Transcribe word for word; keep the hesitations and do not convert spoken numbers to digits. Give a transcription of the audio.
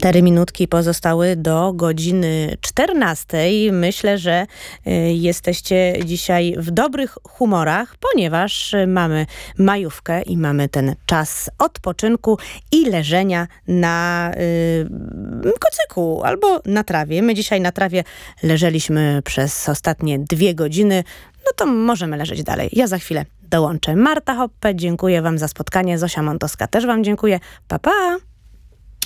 Cztery minutki pozostały do godziny czternastej. Myślę, że y, jesteście dzisiaj w dobrych humorach, ponieważ mamy majówkę i mamy ten czas odpoczynku i leżenia na y, kocyku albo na trawie. My dzisiaj na trawie leżeliśmy przez ostatnie dwie godziny. No to możemy leżeć dalej. Ja za chwilę dołączę. Marta Hoppe, dziękuję wam za spotkanie. Zosia Montowska też wam dziękuję. Pa, pa!